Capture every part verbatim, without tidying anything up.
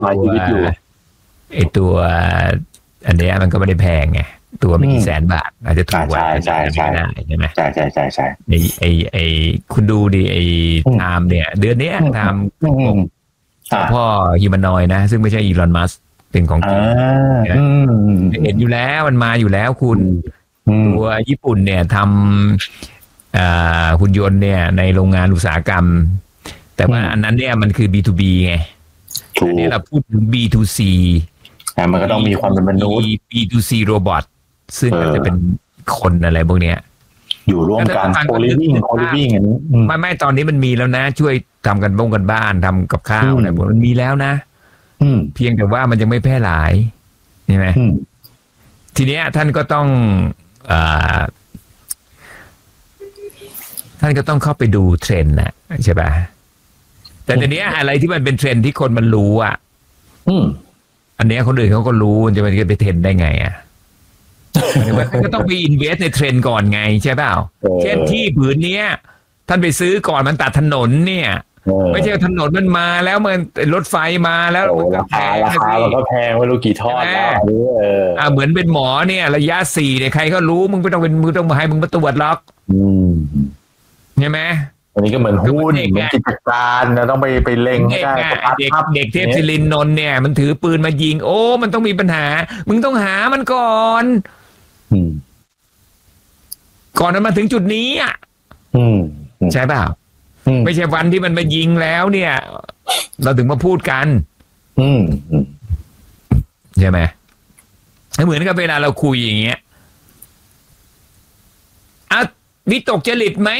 ตัวไอตัวอันเนี้ยมันก็ไม่ได้แพงไงตัวไม่กี่แสนบาทอาจจะถูกกว่าใช่ใช่ใช่ใช่ไหมใช่ใช่ใช่ใช่ไอไอไอคุณดูดิไอไทม์เนี่ยเดือนเนี้ยไทม์พ่อฮิวแมนอยด์นะซึ่งไม่ใช่อีลอนมัสเป็นของจริงเห็นอยู่แล้วมันมาอยู่แล้วคุณตัวญี่ปุ่นเนี่ยทำหุ่นยนต์เนี่ยในโรงงานอุตสาหกรรมแต่ว่าอันนั้นเนี่ยมันคือ บี ทู บี ไงอันนี้เราพูดถึง บี ทู ซีมันก็ต้องมีความเป็นมนุษย์บี ทู ซี โรบอทซึ่งอาจจะเป็นคนอะไรพวกเนี้ยอยู่ร่วมกันโคลิวิ่งโคลิวิ่งอันนี้ไม่ไม่ตอนนี้มันมีแล้วนะช่วยทำกันบ้งกันบ้านทำกับข้าวอะไรพวกมันมีแล้วนะเพียงแต่ว่ามันยังไม่แพร่หลายใช่ไหมทีเนี้ยท่านก็ต้องอ่าท่านก็ต้องเข้าไปดูเทรนด์นะใช่ป่ะแต่ทีเนี้ยอะไรที่มันเป็นเทรนด์ที่คนมันรู้อ่ะอันเนี้ยคนอื่นเขาก็รู้จะมันจะไปเทรนด์ได้ไงอ่ะมันก็ต้องไปอินเวสในเทรนด์ก่อนไงใช่เปล่าเช่นที่ผืนเนี้ยท่านไปซื้อก่อนมันตัดถนนเนี่ยไม่ใช่ถนนมันมาแล้วมันรถไฟมาแล้วราคาราคามันก็แพงไม่รู้กี่ทอดแล้วเอออ่าเหมือนเป็นหมอเนี่ยระยะสี่เนี่ยใครก็รู้มึงไม่ต้องเป็นมึงต้องมาให้มึงมาตรวจหรอกใช่ไหมอันนี้ก็เหมือนหุ้นเหมือนกิจการนะต้องไปไปเล็งให้ได้เด็กเด็กเทพศิรินนนท์เนี่ยมันถือปืนมายิงโอ้มันต้องมีปัญหามึงต้องหามันก่อนก่อนมันมาถึงจุดนี้อ่ะใช่เปล่าไม่ใช่วันที่มันมายิงแล้วเนี่ยเราถึงมาพูดกันใช่ไหมเหมือนกับเวลาเราคุยอย่างเงี้ยอ่ะวิตกจริตไหม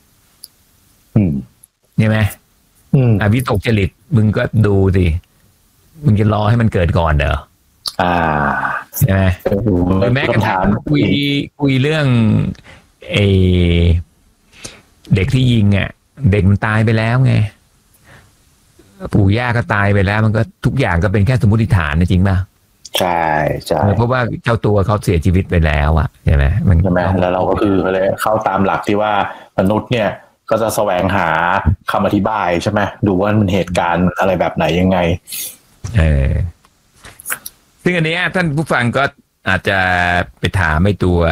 ใช่ไหมอ่ะวิตกจริตมึงก็ดูสิมึงจะรอให้มันเกิดก่อนเด้ออ่าใช่ไหมแม้กระทั่งคุยคุยเรื่องไอเด็กที่ยิงอ่ะเด็กมันตายไปแล้วไงปู่ย่าก็ตายไปแล้วมันก็ทุกอย่างก็เป็นแค่สมมติฐานนะจริงป่ะใช่ใช่เพราะว่าเจ้าตัวเขาเสียชีวิตไปแล้วอ่ะใช่ไหมมันใช่ไหมแล้วเราก็คือเลยเข้าตามหลักที่ว่ามนุษย์เนี่ยก็จะแสวงหาคำอธิบายใช่ไหมดูว่ามันเหตุการณ์อะไรแบบไหนยังไงเออซึ่งอันนี้ท่านผู้ฟังก็อาจจะไปถามไอ้ตัว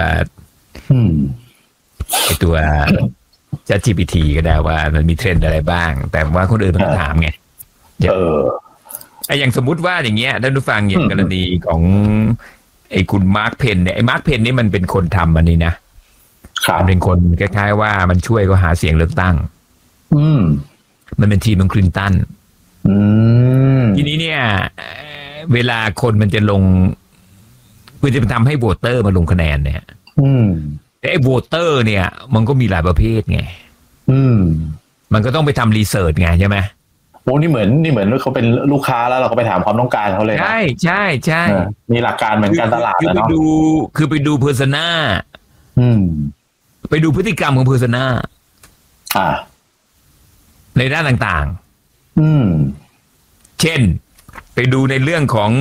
ไอ้ตัวจะ จี พี ที ก็ได้ว่ามันมีเทรนด์อะไรบ้างแต่ว่าคนอื่นมันก็ถามไงเออไอ้อย่างสมมุติว่าอย่างเงี้ยท่านผู้ฟังอย่างกรณีของไอ้คุณมาร์คเพนเนี่ยไอ้มาร์คเพนนี่มันเป็นคนทำมันนี่นะมันเป็นคนคล้ายๆว่ามันช่วยก็หาเสียงเลือกตั้งอืมมันเป็นทีมของคลินตันอืมทีนี้เนี่ยเวลาคนมันจะลงเพื่อจะทำให้โหวตเตอร์มาลงคะแนนเนี่ยอืมแต่ไอ้โหวตเตอร์เนี่ยมันก็มีหลายประเภทไงอืมมันก็ต้องไปทำรีเสิร์ชไงใช่ไหมโอ้นี่เหมือนนี่เหมือนเขาเป็นลูกค้าแล้วเราก็ไปถามความต้องการเขาเลยนะใช่ใช่ใช่มีหลักการเหมือนการตลาดนะเนาะคือไปดูคือไปดูเพอร์ซนาอืมไปดูพฤติกรรมของเพอร์ซนาอ่าในด้านต่างๆอืมเช่นไปดูในเรื่องของ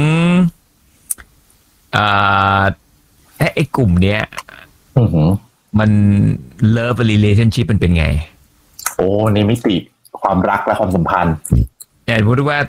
อ่าไอ้กลุ่มเนี้ยมัน love relationship มันเป็นไงโอ้ในมิติความรักและความสัมพันธ์อย่างพูดว่า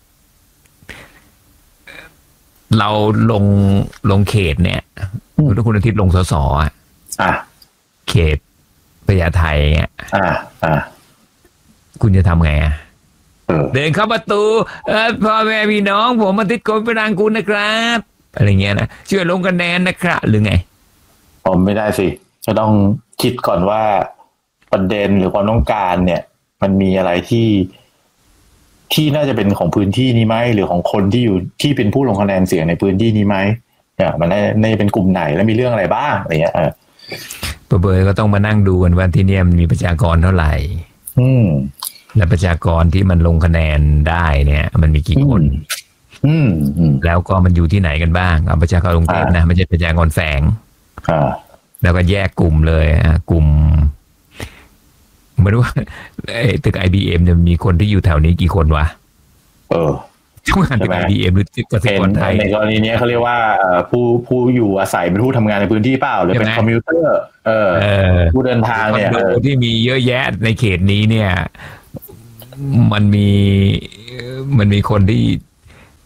เราลงลงเขตเนี่ยทุกคุณอาทิตย์ลงสสอ่ะเขตพญาไทอ่ะอ่าอ่าคุณจะทำไงอ่ะเดินเข้าประตูเออพ่อแม่พี่น้องผมอาทิตย์โกนเป็นรางคุณนะครับอะไรเงี้ยนะช่วยลงคะแนนนะครับหรือไงผมไม่ได้สิจะต้องคิดก่อนว่าประเด็นหรือความต้องการเนี่ยมันมีอะไรที่ที่น่าจะเป็นของพื้นที่นี้ไหมหรือของคนที่อยู่ที่เป็นผู้ลงคะแนนเสียงในพื้นที่นี้ไหมเนี่ยมันในเป็นกลุ่มไหนและมีเรื่องอะไรบ้างอะไรเงี้ยเออเบอร์ก็ต้องมานั่งดูกันว่าที่นี่มันมีประชากรเท่าไหร่อืมและประชากรที่มันลงคะแนนได้เนี่ยมันมีกี่คนอืมแล้วก็มันอยู่ที่ไหนกันบ้างเอาประชากรกรุงเทพนะไม่ใช่ประชากรแฝงอ่าแล้วก็แยกกลุ่มเลยกลุ่มไม่รู้ว่าตึก ไอ บี เอ็ม จะมีคนที่อยู่แถวนี้กี่คนวะเออช่วงตึก ไอ บี เอ็ม หรือเกษตรกรไทยในกรณีนี้เขาเรียกว่าผู้ผู้อยู่อาศัยเป็นผู้ทำงานในพื้นที่เปล่าหรือเป็นคอมพิวเตอร์เออผู้เดินทางเนี่ยที่มีเยอะแยะในเขตนี้เนี่ยมันมีมันมีคนที่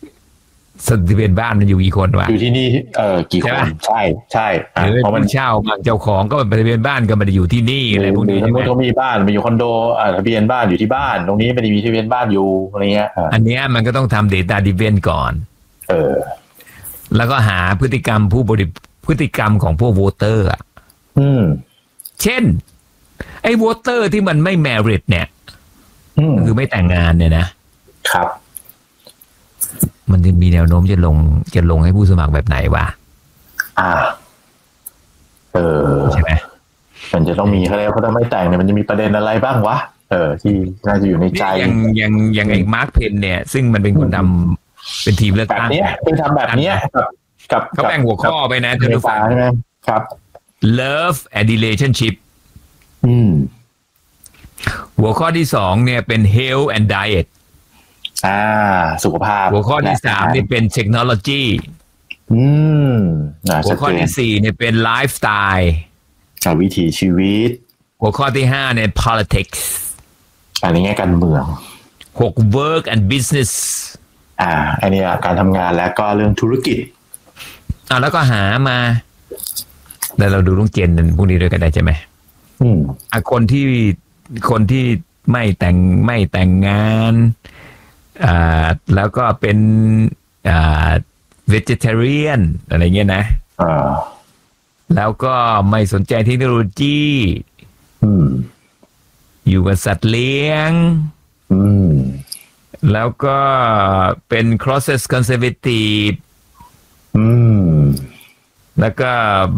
ทะเบียนบ้านมันอยู่กี่คนวะอยู่ที่นี่เออกี่คนใช่ใช่เพราะมันเช่าบางเจ้าของก็เป็นทะเบียนบ้านก็ไม่ได้อยู่ที่นี่อะไรพวกนี้สมมติเขามีบ้านมาอยู่คอนโดอ่าทะเบียนบ้านอยู่ที่บ้านตรงนี้ไม่ได้มีทะเบียนบ้านอยู่อะไรเงี้ยอันเนี้ยมันก็ต้องทำ data driven ก่อนเออแล้วก็หาพฤติกรรมผู้บริพฤติกรรมของพวกโวเตอร์อ่ะอืมเช่นไอ้โวเตอร์ที่มันไม่แมริทเนี่ยคือไม่แต่งงานเนี่ยนะครับมันจะมีแนวโน้มจะลงจะลงให้ผู้สมัครแบบไหนวะอ่าเออใช่ไหมมันจะต้องมีเขาเรียกว่าถ้าไม่แต่งเนี่ยมันจะมีประเด็นอะไรบ้างวะเออที่น่าจะอยู่ในใจยังยังยังไอ้มาร์คเพนเนี่ยซึ่งมันเป็นคนทำเป็นทีมเลือกตั้งแบบนี้เป็นทำแบบนี้กับกับเขาแบ่งหัวข้อไปนะท่านผู้ฟังใช่ไหมครับ love and relationship อืมหัวข้อที่สองเนี่ยเป็น health and diet อ่าสุขภาพหัวข้อที่สามนี่เป็น technology อืมหัวข้อที่สี่เนี่ยเป็น lifestyle วิถีชีวิตหัวข้อที่ห้าเนี่ย politics อันนี้ไงการเมืองหก work and business อ่าอันนี้การทำงานและก็เรื่องธุรกิจอ่าแล้วก็หามาแล้วเราดูเรื่องเจนพวกนี้ด้วยกันได้ใช่ไหมอืมอ่ะคนที่คนที่ไม่แต่งไม่แต่งงานอ่าแล้วก็เป็นอ่า vegetarian อะไรเงี้ยนะอ่าแล้วก็ไม่สนใจเทคโนโลยีอืมอยู่กับสัตว์เลี้ยงอืมแล้วก็เป็น crosses conservative อืมแล้วก็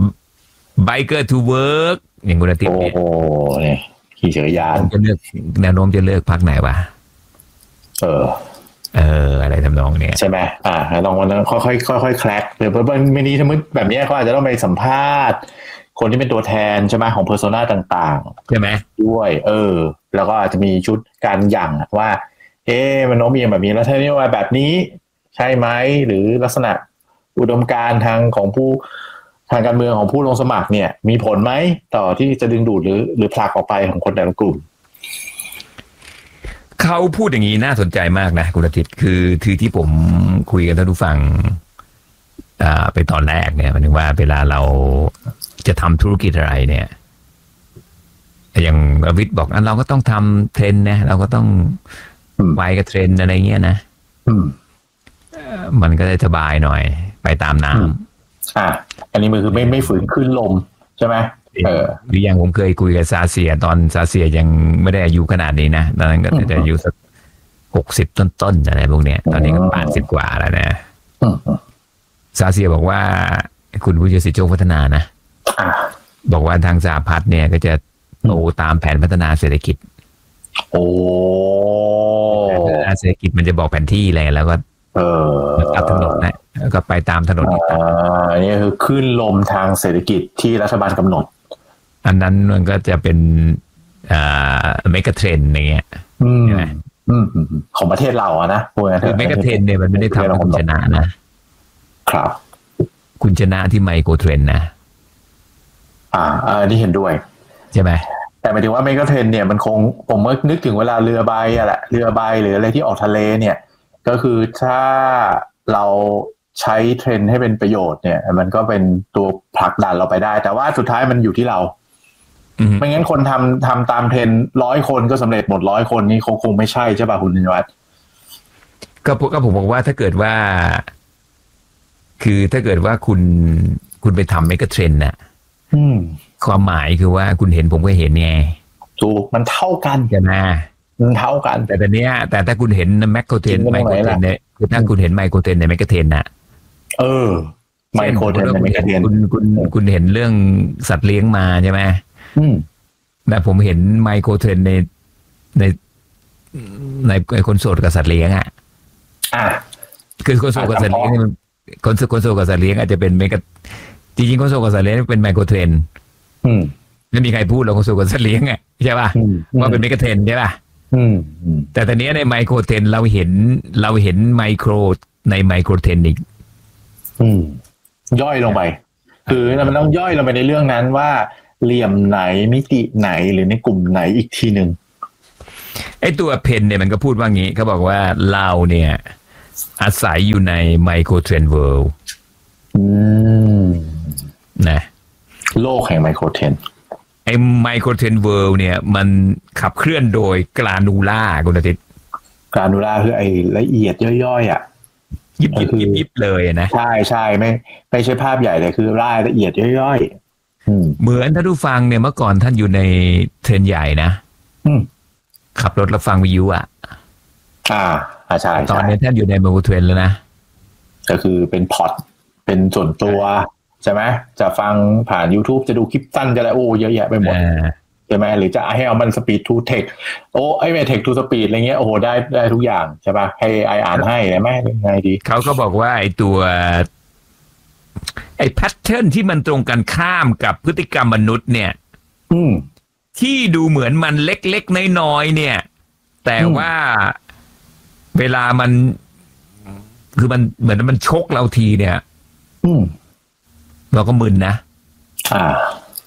biker to work อย่างกุณอาทิตย์เนี่ยโอ้โหเนี่ยขี่จักรยานจะเลือกแนวโน้มจะเลือกพรรคไหนวะเออเอออะไรทำนองเนี้ยใช่ไหมอ่าลองวันนั้นค่อยๆค่อยๆแคลกเดี๋ยวไม่นี้ถ้ามึงแบบนี้เขาอาจจะต้องไปสัมภาษณ์คนที่เป็นตัวแทนใช่ไหมของเพอร์โซนาต่างๆใช่ไหมด้วยเออแล้วก็อาจจะมีชุดการหยั่งว่าเอ๊ะมันโน้มเอียงแบบนี้แล้วถ้านโยบายแบบนี้ใช่ไหมหรือลักษณะอุดมการณ์ทางของผู้ทางการเมืองของผู้ลงสมัครเนี่ยมีผลไหมต่อที่จะดึงดูดหรือหรือผลักออกไปของคนแต่ละกลุ่มเขาพูดอย่างนี้น่าสนใจมากนะคุณอาทิตย์คือคือที่ผมคุยกับท่านผู้ฟังอ่าไปตอนแรกเนี่ยหมายถึงว่าเวลาเราจะทำธุรกิจอะไรเนี่ยอย่างอวิทย์บอกอันเราก็ต้องทำเทรนนะเราก็ต้องไปกับเทรนอะไรเงี้ยนะมันก็จะสบายหน่อยไปตามน้ำอ่าอันนี้มันคือไม่ไม่ฝืนขึ้นลมใช่ไหมเออหรืออย่างผมเคยคุยกับซาเซียตอนซาเซียยังไม่ได้อายุขนาดนี้นะตอนนั้นก็จะอายุสักหกสิบต้นๆอะไรพวกเนี้ยตอนนี้ก็แปดสิบกว่าแล้วนะซาเซียบอกว่าคุณผู้ช่วยสิโจพัฒนานะบอกว่าทางสหพัฒน์เนี่ยก็จะโตตามแผนพัฒนาเศรษฐกิจโอ้แผนพัฒนาเศรษฐกิจมันจะบอกแผนที่อะไรแล้วก็เออตัดถนนนะแล้วก็ไปตามถนนที่อ่าอันนี้คือขึ้นลมทางเศรษฐกิจที่รัฐบาลกำหนดอันนั้นมันก็จะเป็นอ่าเมกะเทรนด์อย่างเงี้ยใช่ไหมของประเทศเราอะนะคือเมกะเทรนด์เนี่ยมันไม่ได้ทำให้คุณชนะนะครับคุณชนะที่ไมโครเทรนด์นะอ่าอันนี้เห็นด้วยใช่ไหมแต่หมายถึงว่าเมกะเทรนด์เนี่ยมันคงผมก็นึกถึงเวลาเรือใบอะแหละเรือใบหรืออะไรที่ออกทะเลเนี่ยก็คือถ้าเราใช้เทรนด์ให้เป็นประโยชน์เนี่ยมันก็เป็นตัวผลักดันเราไปได้แต่ว่าสุดท้ายมันอยู่ที่เราไม่งั้นคนทำทำตามเทรนด์ร้อยคนก็สำเร็จหมดร้อยคนนี่คงคงไม่ใช่ใช่ป่ะคุณนิวัฒน์ก็ก็ผมบอกว่าถ้าเกิดว่าคือถ้าเกิดว่าคุณคุณไปทำเมกะเทรนด์น่ะความหมายคือว่าคุณเห็นผมก็เห็นไงถูกมันเท่ากันกันนะมันเท่ากันแต่ตอนนี้แต่ถ้าคุณเห็นแมคโครเทรนไมโครเทรนเนี่ยคือถ้าคุณเห็นไมโครเทรนในเมกะเทรนน่ะเออไมโครเทรนในเมกะเทรนคุณคุณคุณเห็นเรื่องสัตว์เลี้ยงมาใช่ไหมอืมแต่ผมเห็นไมโครเทรนในในในในคนโสดกับสัตว์เลี้ยงอ่ะอ่าคือคนโสดกับสัตว์เลี้ยงมันคนคนโสดกับสัตว์เลี้ยงอาจจะเป็นเมกะจริงๆคนโสดกับสัตว์เลี้ยงเป็นไมโครเทรนอืมไม่มีใครพูดหรอกคนโสดกับสัตว์เลี้ยงอ่ะใช่ป่ะว่าเป็นเมกะเทรนใช่ป่ะแต่ตอนนี้ในไมโครเทรนเราเห็นเราเห็นไมโครในไมโครเทรนอีกย่อยลงไปคือมันต้องย่อยลงไปในเรื่องนั้นว่าเหลี่ยมไหนมิติไหนหรือในกลุ่มไหนอีกทีหนึ่งไอ้ตัวเพนเนี่ยมันก็พูดว่างี้เขาบอกว่าเราเนี่ยอาศัยอยู่ในไมโครเทรนด์เวิลด์นะโลกแห่งไมโครเทรนด์ไอ้ไมโครเทรนด์เวิลด์เนี่ยมันขับเคลื่อนโดยกรานูล่าคุณอาทิตย์กรานูล่าคือไอ้ละเอียดย่อยๆอ่ะยิบยิบยิบยิบเลยนะใช่ใช่ไม่ไม่ใช่ภาพใหญ่เลยคือรายละเอียดย่อยๆเหมือนท่านผู้ฟังเนี่ยเมื่อก่อนท่านอยู่ในเทรนใหญ่นะขับรถแล้วฟังวิทยุอ่ะอ่าอ่าใช่ตอนนี้ท่านอยู่ในไมโครเทรนด์แล้วนะก็คือเป็นพอดเป็นส่วนตัวใช่ไหมจะฟังผ่าน YouTube จะดูคลิปสั้นจะอะไรโอ้เยอะแยะไปหมดใช่ไหมหรือจะให้เอามันสปีดทูเทคโอ้ไอ้ไม่เทคทูสปีดอะไรเงี้ยโอ้โหได้ได้ทุกอย่างใช่ป่ะให้ไออ่านให้ได้ไหมยังไงดีเขาก็บอกว่าไอ้ตัวไอ้แพทเทิร์นที่มันตรงกันข้ามกับพฤติกรรมมนุษย์เนี่ยอืมที่ดูเหมือนมันเล็กๆน้อยๆเนี่ยแต่ว่าเวลามันคือมันเหมือนมันชกเราทีเนี่ยอืมเราก็มึนนะอ่า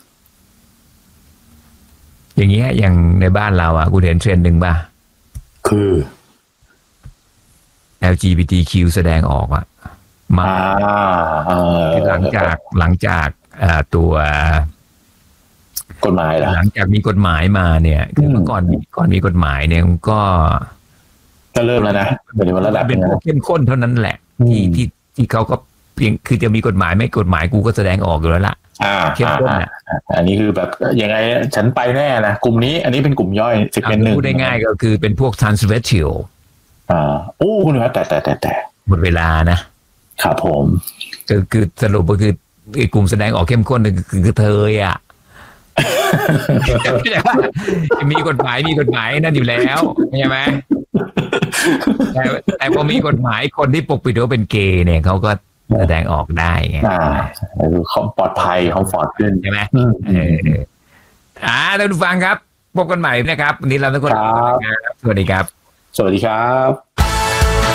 อย่างเงี้ยอย่างในบ้านเราอ่ะกูเห็นเทรนด์หนึ่งป่ะคือแอล จี บี ที คิว แสดงออกอ่ะมาคือหลังจากหลังจากตัวกฎหมายแล้วหลังจากมีกฎหมายมาเนี่ยคือเมื่อก่อนก่อนมีกฎหมายเนี่ยก็ก็เริ่มแล้วนะเป็นระดับเป็นพวกเข้มข้นเท่านั้นแหละที่ที่ที่เขาก็เพียงคือจะมีกฎหมายไม่กฎหมายกูก็แสดงออกอยู่แล้วล่ะเข้มข้นอ่ะอันนี้คือแบบยังไงฉันไปแน่นะกลุ่มนี้อันนี้เป็นกลุ่มย่อยสิบเป็นหนึ่งพูดได้ง่ายก็คือเป็นพวก transracial อ่าโอ้คุณครับแต่แต่แต่แต่หมดเวลานะครับผมคือคือสรุปก็คือกลุ่มแสดงออกเข้มข้นคือคือเธออ่ะมีกฎหมายมีกฎหมายนั่นอยู่แล้วใช่ไหมแต่แต่พอมีกฎหมายคนที่ปกปิดว่าเป็นเกย์เนี่ยเขาก็แสดงออกได้ไงเขาปลอดภัยเขาฟอร์ดขึ้นใช่ไหมเอออ่าท่านผู้ฟังครับพบกันใหม่นะครับวันนี้เราทุกคนสวัสดีครับสวัสดีครับ